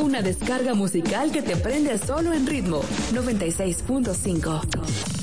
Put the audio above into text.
Una descarga musical que te prende solo en ritmo. 96.5.